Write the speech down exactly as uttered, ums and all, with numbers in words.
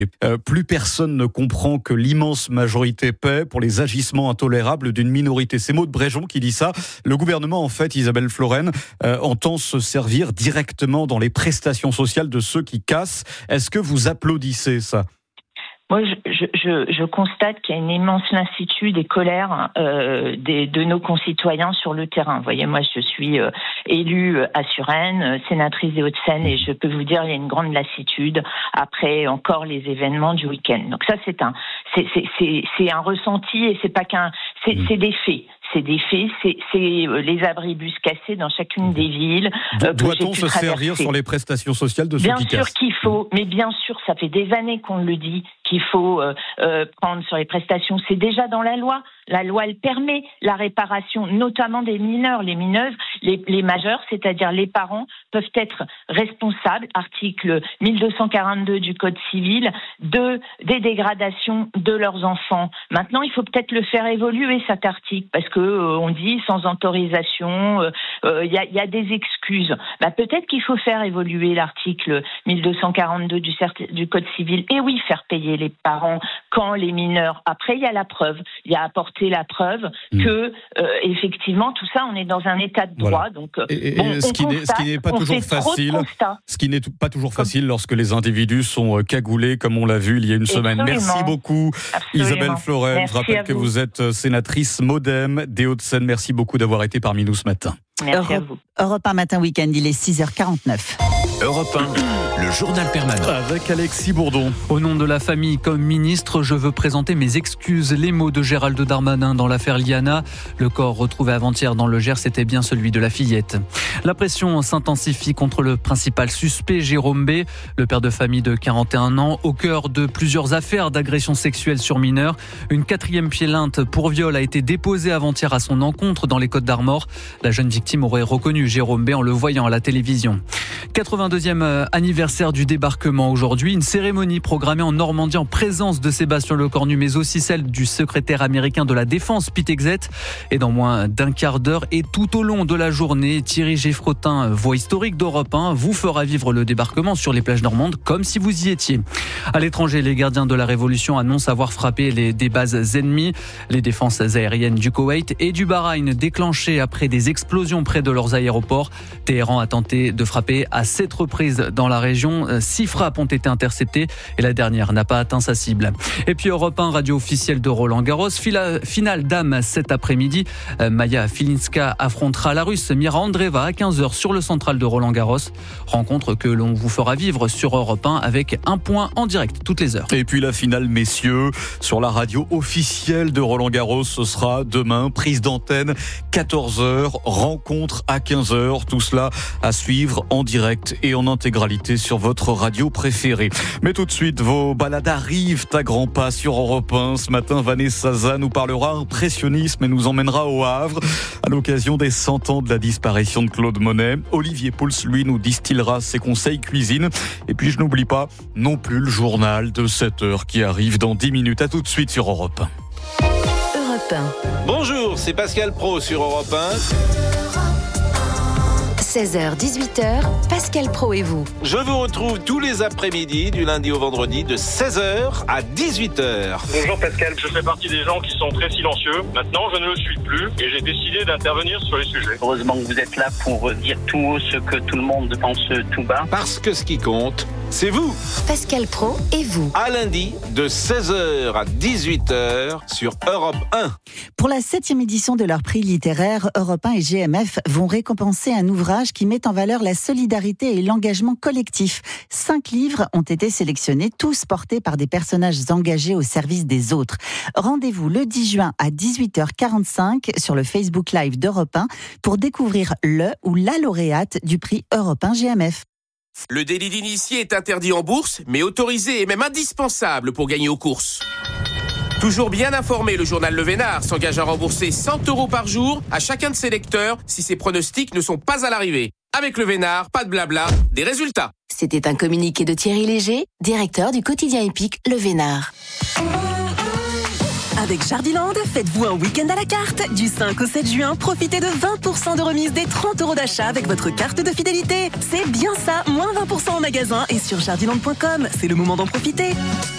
Euh, plus personne ne comprend que l'immense majorité paie pour les agissements intolérables d'une minorité. C'est Maud Bréjon qui dit ça. Le gouvernement, en fait, Isabelle Florennes, euh, entend se servir directement dans les prestations sociales de ceux qui cassent. Est-ce que vous applaudissez ça ? Moi, je, je, je, je constate qu'il y a une immense lassitude et colère euh, des, de nos concitoyens sur le terrain. Vous voyez, moi, je suis euh, élue à Suresnes, euh, sénatrice des Hauts-de-Seine, et je peux vous dire, il y a une grande lassitude après encore les événements du week-end. Donc ça, c'est un, c'est, c'est, c'est, c'est un ressenti et c'est pas qu'un, c'est, c'est des faits. C'est des faits, c'est, c'est les abribus cassés dans chacune des villes. Euh, Doit-on se traverser. servir sur les prestations sociales de ceux bien qui cassent ? Bien sûr qu'il faut, mais bien sûr, ça fait des années qu'on le dit, qu'il faut euh, euh, prendre sur les prestations. C'est déjà dans la loi. La loi, elle permet la réparation, notamment des mineurs. Les mineuses, les, les majeurs, c'est-à-dire les parents, peuvent être responsables, article mille deux cent quarante-deux du Code civil, de, des dégradations de leurs enfants. Maintenant, il faut peut-être le faire évoluer, cet article, parce que euh, on dit sans autorisation, il euh, euh, y, a, y a des excuses. Bah, peut-être qu'il faut faire évoluer l'article mille deux cent quarante-deux du, du Code civil. Et oui, faire payer les parents quand les mineurs. Après, il y a la preuve. Il y a apporté la preuve mmh. que euh, effectivement tout ça, on est dans un état de droit. Voilà. Donc, et, et, bon, ce, qui constate, ce qui n'est pas toujours facile, ce qui n'est pas toujours facile lorsque les individus sont cagoulés, comme on l'a vu il y a une semaine. Absolument. Merci beaucoup, Absolument. Isabelle Florennes. Merci. Je rappelle que vous. vous êtes sénatrice MoDem des Hauts-de-Seine. Merci beaucoup d'avoir été parmi nous ce matin. Merci Europe, à vous. Europe un matin week-end, il est six heures quarante-neuf. Europe un, le journal permanent. Avec Alexis Bourdon. Au nom de la famille comme ministre, je veux présenter mes excuses. Les mots de Gérald Darmanin dans l'affaire Liana. Le corps retrouvé avant-hier dans le Gers, c'était bien celui de la fillette. La pression s'intensifie contre le principal suspect, Jérôme B., le père de famille de quarante et un ans, au cœur de plusieurs affaires d'agression sexuelle sur mineurs. Une quatrième plainte pour viol a été déposée avant-hier à son encontre dans les Côtes-d'Armor. La jeune victime aurait reconnu Jérôme B. en le voyant à la télévision. quatre-vingt-deuxième anniversaire du débarquement aujourd'hui. Une cérémonie programmée en Normandie en présence de Sébastien Lecornu, mais aussi celle du secrétaire américain de la Défense, Pete Hegseth. Et dans moins d'un quart d'heure et tout au long de la journée, Thierry Geffrotin, voix historique d'Europe un, vous fera vivre le débarquement sur les plages normandes comme si vous y étiez. À l'étranger, les gardiens de la Révolution annoncent avoir frappé les, des bases ennemies. Les défenses aériennes du Koweït et du Bahreïn déclenchées après des explosions près de leurs aéroports. Téhéran a tenté de frapper à sept reprises dans la région. Six frappes ont été interceptées et la dernière n'a pas atteint sa cible. Et puis Europe un, radio officielle de Roland Garros. Finale dames cet après-midi. Maya Filinska affrontera la Russe Mira Andreeva à quinze heures sur le central de Roland Garros. Rencontre que l'on vous fera vivre sur Europe un avec un point en direct toutes les heures. Et puis la finale messieurs sur la radio officielle de Roland Garros. Ce sera demain, prise d'antenne quatorze heures, rencontre à quinze heures. Tout cela à suivre en direct et en intégralité sur votre radio préférée. Mais tout de suite, vos balades arrivent à grands pas sur Europe un. Ce matin, Vanessa Zaza nous parlera impressionnisme et nous emmènera au Havre à l'occasion des cent ans de la disparition de Claude Monet. Olivier Pouls, lui, nous distillera ses conseils cuisine. Et puis, je n'oublie pas non plus le journal de sept heures qui arrive dans dix minutes. À tout de suite sur Europe un. Europe un. Bonjour, c'est Pascal Pro sur Europe un. seize heures dix-huit heures, Pascal Pro et vous. Je vous retrouve tous les après-midi du lundi au vendredi de seize heures à dix-huit heures. Bonjour Pascal, je fais partie des gens qui sont très silencieux. Maintenant, je ne le suis plus et j'ai décidé d'intervenir sur les sujets. Heureusement que vous êtes là pour dire tout haut ce que tout le monde pense tout bas. Parce que ce qui compte, c'est vous. Pascal Pro et vous. À lundi de seize heures à dix-huit heures sur Europe un. Pour la septième édition de leur prix littéraire, Europe un et G M F vont récompenser un ouvrage qui met en valeur la solidarité et l'engagement collectif. Cinq livres ont été sélectionnés, tous portés par des personnages engagés au service des autres. Rendez-vous le dix juin à dix-huit heures quarante-cinq sur le Facebook Live d'Europe un pour découvrir le ou la lauréate du prix Europe un G M F. Le délit d'initié est interdit en bourse, mais autorisé et même indispensable pour gagner aux courses. Toujours bien informé, le journal Le Vénard s'engage à rembourser cent euros par jour à chacun de ses lecteurs si ses pronostics ne sont pas à l'arrivée. Avec Le Vénard, pas de blabla, des résultats. C'était un communiqué de Thierry Léger, directeur du quotidien épique Le Vénard. Avec Jardiland, faites-vous un week-end à la carte. Du cinq au sept juin, profitez de vingt pour cent de remise des trente euros d'achat avec votre carte de fidélité. C'est bien ça, moins vingt pour cent en magasin et sur jardiland point com. C'est le moment d'en profiter.